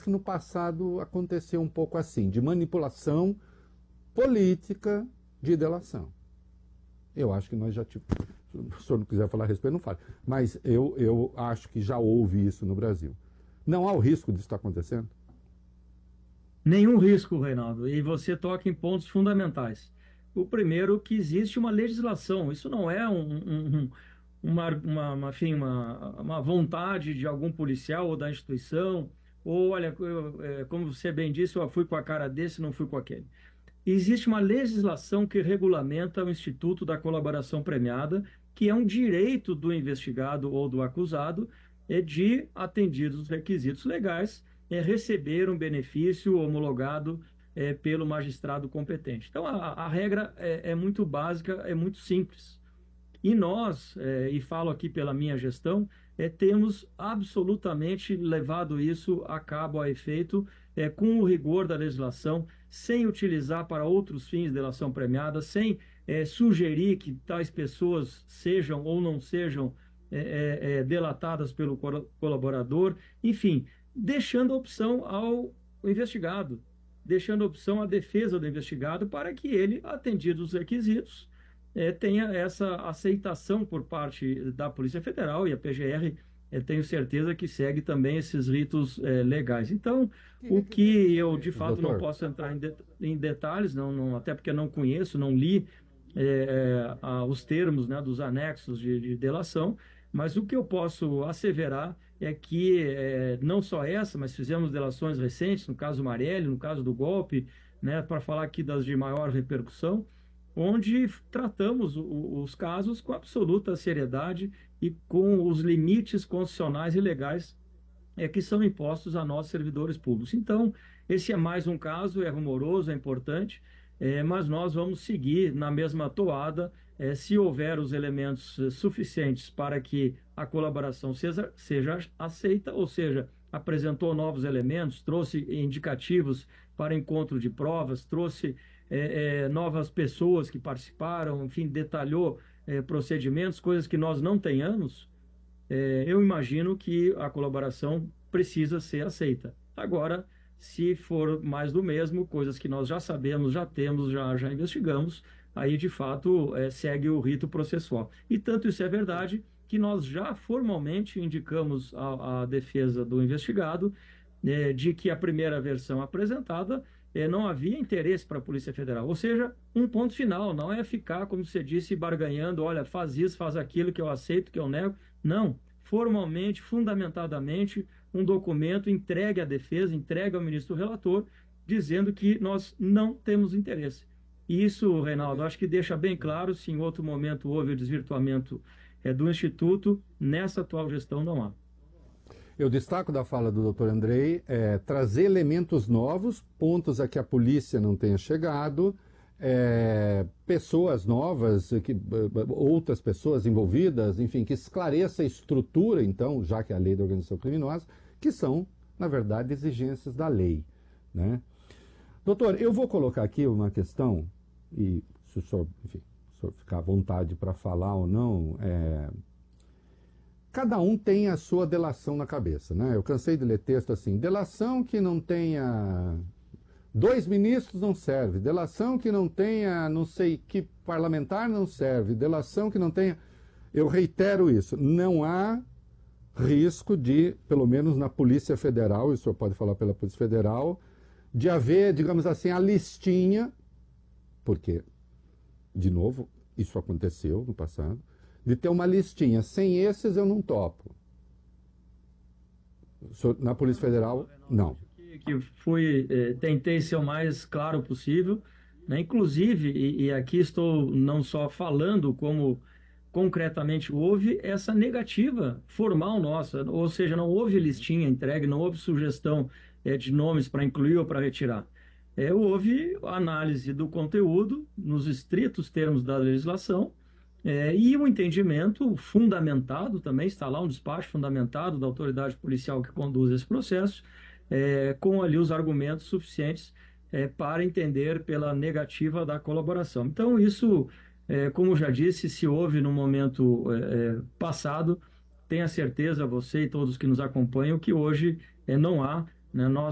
parece que no passado aconteceu um pouco assim, de manipulação política de delação. Eu acho que nós já tivemos, se o senhor não quiser falar a respeito, não fale, mas eu acho que já houve isso no Brasil. Não há o risco disso estar acontecendo? Nenhum risco, Reinaldo, e você toca em pontos fundamentais. O primeiro, que existe uma legislação, isso não é enfim, uma vontade de algum policial ou da instituição, ou olha, como você bem disse, eu fui com a cara desse, não fui com aquele. Existe uma legislação que regulamenta o Instituto da Colaboração Premiada, que é um direito do investigado ou do acusado de, atendidos os requisitos legais, receber um benefício homologado pelo magistrado competente. Então, a regra é muito básica, é muito simples. E nós, e falo aqui pela minha gestão, temos absolutamente levado isso a cabo, a efeito, com o rigor da legislação, sem utilizar para outros fins de delação premiada, sem sugerir que tais pessoas sejam ou não sejam delatadas pelo colaborador, enfim, deixando a opção ao investigado, deixando a opção à defesa do investigado para que ele, atendidos os requisitos, tenha essa aceitação por parte da Polícia Federal e a PGR, tenho certeza que segue também esses ritos legais. Então, o que eu de fato não Doutor, posso entrar em detalhes, até porque não conheço, não li os termos, né, dos anexos de delação, mas o que eu posso asseverar é que não só essa, mas fizemos delações recentes, no caso Marielle, no caso do golpe, né, para falar aqui das de maior repercussão, onde tratamos os casos com absoluta seriedade e com os limites constitucionais e legais que são impostos a nós, servidores públicos. Então, esse é mais um caso, é rumoroso, é importante, mas nós vamos seguir na mesma toada, se houver os elementos suficientes para que a colaboração seja aceita, ou seja, apresentou novos elementos, trouxe indicativos para encontro de provas, trouxe novas pessoas que participaram, enfim, detalhou procedimentos, coisas que nós não tenhamos, eu imagino que a colaboração precisa ser aceita. Agora, se for mais do mesmo, coisas que nós já sabemos, já temos, já investigamos, aí de fato segue o rito processual. E tanto isso é verdade que nós já formalmente indicamos à defesa do investigado de que a primeira versão apresentada não havia interesse para a Polícia Federal. Ou seja, um ponto final, não é ficar, como você disse, barganhando, olha, faz isso, faz aquilo, que eu aceito, que eu nego. Não, formalmente, fundamentadamente, um documento entregue à defesa, entregue ao ministro relator, dizendo que nós não temos interesse. E isso, Reinaldo, acho que deixa bem claro, se em outro momento houve o desvirtuamento do Instituto, nessa atual gestão não há. eu destaco da fala do Dr. Andrei trazer elementos novos, pontos a que a polícia não tenha chegado, pessoas novas, outras pessoas envolvidas, enfim, que esclareça a estrutura, então, já que é a lei da organização criminosa, que são, na verdade, exigências da lei, né? Doutor, eu vou colocar aqui uma questão, e se o senhor, enfim, se o senhor ficar à vontade para falar ou não, cada um tem a sua delação na cabeça, né? Eu cansei de ler texto assim, delação que não tenha 2 ministros não serve, delação que não tenha não sei que parlamentar não serve, delação que não tenha... Eu reitero isso, não há risco de, pelo menos na Polícia Federal, e o senhor pode falar pela Polícia Federal, de haver, digamos assim, a listinha, porque, de novo, isso aconteceu no passado, de ter uma listinha. Sem esses eu não topo. Na Polícia Federal, não. Tentei ser o mais claro possível, né? Inclusive, e aqui estou não só falando como concretamente houve essa negativa formal nossa, ou seja, não houve listinha entregue, não houve sugestão de nomes para incluir ou para retirar. Houve análise do conteúdo nos estritos termos da legislação, e o entendimento fundamentado também, está lá um despacho fundamentado da autoridade policial que conduz esse processo, com ali os argumentos suficientes para entender pela negativa da colaboração. Então, isso, como já disse, se houve no momento passado, tenha certeza, você e todos que nos acompanham, que hoje não há, né, nós